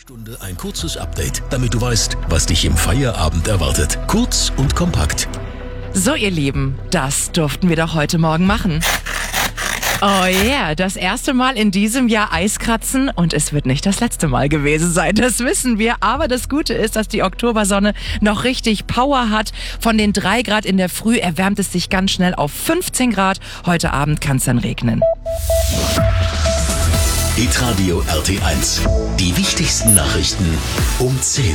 Stunde ein kurzes Update, damit du weißt, was dich im Feierabend erwartet. Kurz und kompakt. So, ihr Lieben, das durften wir doch heute Morgen machen. Oh yeah, das erste Mal in diesem Jahr Eiskratzen und es wird nicht das letzte Mal gewesen sein, das wissen wir. Aber das Gute ist, dass die Oktobersonne noch richtig Power hat. Von den 3 Grad in der Früh erwärmt es sich ganz schnell auf 15 Grad. Heute Abend kann es dann regnen. Hitradio RT1. Die wichtigsten Nachrichten um 10.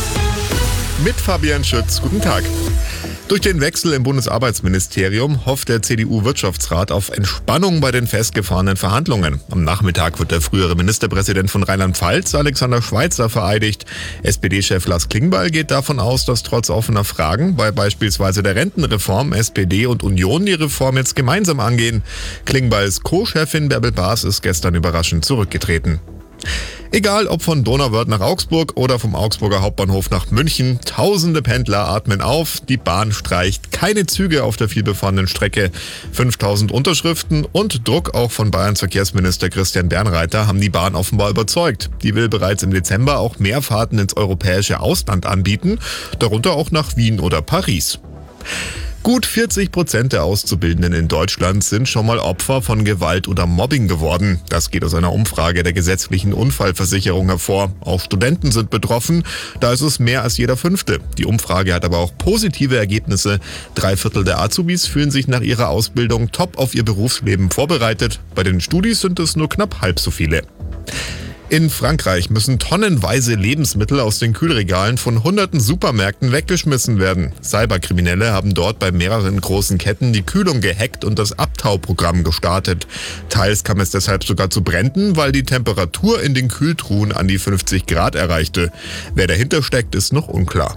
Mit Fabian Schütz. Guten Tag. Durch den Wechsel im Bundesarbeitsministerium hofft der CDU-Wirtschaftsrat auf Entspannung bei den festgefahrenen Verhandlungen. Am Nachmittag wird der frühere Ministerpräsident von Rheinland-Pfalz, Alexander Schweitzer, vereidigt. SPD-Chef Lars Klingbeil geht davon aus, dass trotz offener Fragen bei beispielsweise der Rentenreform SPD und Union die Reform jetzt gemeinsam angehen. Klingbeils Co-Chefin Bärbel Baas ist gestern überraschend zurückgetreten. Egal ob von Donauwörth nach Augsburg oder vom Augsburger Hauptbahnhof nach München, tausende Pendler atmen auf, die Bahn streicht keine Züge auf der vielbefahrenen Strecke. 5000 Unterschriften und Druck auch von Bayerns Verkehrsminister Christian Bernreiter haben die Bahn offenbar überzeugt. Die will bereits im Dezember auch mehr Fahrten ins europäische Ausland anbieten, darunter auch nach Wien oder Paris. Gut 40% der Auszubildenden in Deutschland sind schon mal Opfer von Gewalt oder Mobbing geworden. Das geht aus einer Umfrage der gesetzlichen Unfallversicherung hervor. Auch Studenten sind betroffen, da ist es mehr als jeder 5. Die Umfrage hat aber auch positive Ergebnisse. 3/4 der Azubis fühlen sich nach ihrer Ausbildung top auf ihr Berufsleben vorbereitet. Bei den Studis sind es nur knapp halb so viele. In Frankreich müssen tonnenweise Lebensmittel aus den Kühlregalen von hunderten Supermärkten weggeschmissen werden. Cyberkriminelle haben dort bei mehreren großen Ketten die Kühlung gehackt und das Abtauprogramm gestartet. Teils kam es deshalb sogar zu Bränden, weil die Temperatur in den Kühltruhen an die 50 Grad erreichte. Wer dahinter steckt, ist noch unklar.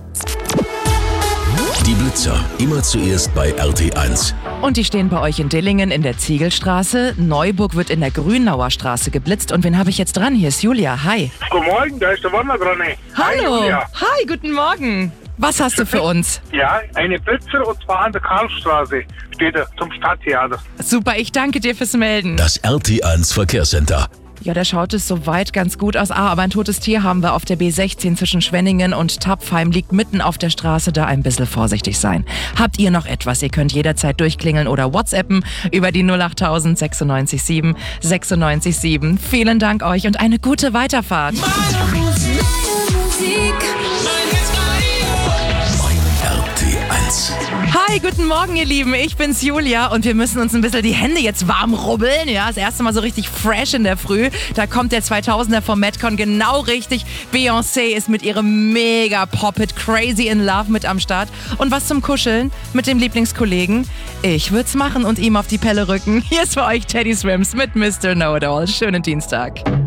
Die Blitzer, immer zuerst bei RT1. Und die stehen bei euch in Dillingen in der Ziegelstraße. Neuburg wird in der Grünauer Straße geblitzt. Und wen habe ich jetzt dran? Hier ist Julia. Hi. Guten Morgen, da ist der Wanner dran. Hi, Hallo. Julia. Hi, guten Morgen. Was hast du für uns? Ja, eine Blitzer und zwar an der Karlstraße steht er zum Stadttheater. Super, ich danke dir fürs Melden. Das RT1 Verkehrscenter. Ja, da schaut es soweit ganz gut aus. Aber ein totes Tier haben wir auf der B16 zwischen Schwenningen und Tapfheim. Liegt mitten auf der Straße, da ein bisschen vorsichtig sein. Habt ihr noch etwas? Ihr könnt jederzeit durchklingeln oder WhatsAppen über die 08000 96 7 96 7. Vielen Dank euch und eine gute Weiterfahrt. RT1. Hi, guten Morgen, ihr Lieben. Ich bin's, Julia, und wir müssen uns ein bisschen die Hände jetzt warm rubbeln. Ja, das erste Mal so richtig fresh in der Früh. Da kommt der 2000er vom Metcon genau richtig. Beyoncé ist mit ihrem mega Pop-Hit Crazy in Love mit am Start. Und was zum Kuscheln mit dem Lieblingskollegen? Ich würd's machen und ihm auf die Pelle rücken. Hier ist für euch Teddy Swims mit Mr. Know-It-All. Schönen Dienstag.